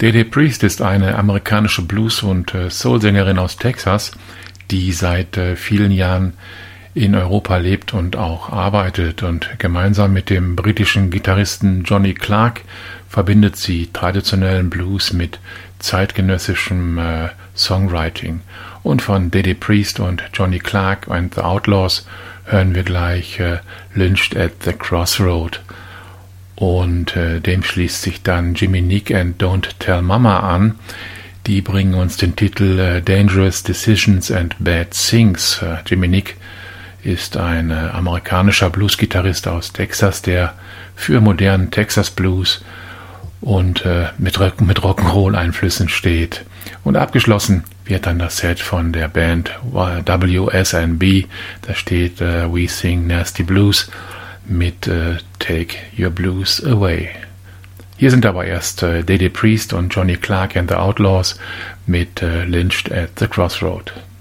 Dede Priest ist eine amerikanische Blues- und Soul-Sängerin aus Texas, die seit vielen Jahren in Europa lebt und auch arbeitet. Und gemeinsam mit dem britischen Gitarristen Johnny Clarke verbindet sie traditionellen Blues mit zeitgenössischem Songwriting. Und von Dede Priest und Johnny Clarke and the Outlaws hören wir gleich Lynched at the Crossroad. Und dem schließt sich dann Jimmy Nick and Don't Tell Mama an. Die bringen uns den Titel Dangerous Decisions and Bad Things. Jimmy Nick ist ein amerikanischer Bluesgitarrist aus Texas, der für modernen Texas Blues und mit Rock'n'Roll-Einflüssen steht. Und abgeschlossen wird dann das Set von der Band WSNB. Da steht We Sing Nasty Blues mit Take Your Blues Away. Hier sind aber erst Dede Priest und Johnny Clarke and the Outlaws mit Lynched at the Crossroad.